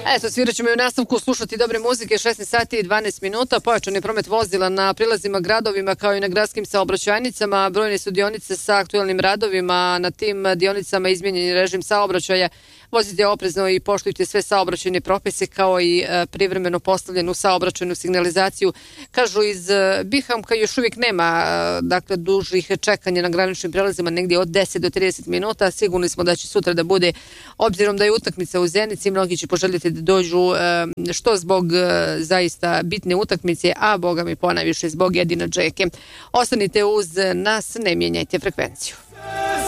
Eto, svirat ćemo i u nastavku slušati dobre muzike, 16 sati i 12 minuta, pojačani promet vozila na prilazima gradovima kao i na gradskim saobraćajnicama, brojne su dionice sa aktuelnim radovima, na tim dionicama izmijenjeni režim saobraćaja, vozite oprezno i poštujte sve saobraćajne propise kao i privremeno postavljenu saobraćajnu signalizaciju. Kažu iz Bihamka još uvijek nema dužih čekanja na graničnim prelazima, negdje od 10 do 30 minuta. Sigurni smo da će sutra da bude, obzirom da je utakmica u Zenici, mnogi će poželjeti da dođu što zbog zaista bitne utakmice, a boga mi ponajviše zbog Edina Džeke. Ostanite uz nas, ne mijenjajte frekvenciju.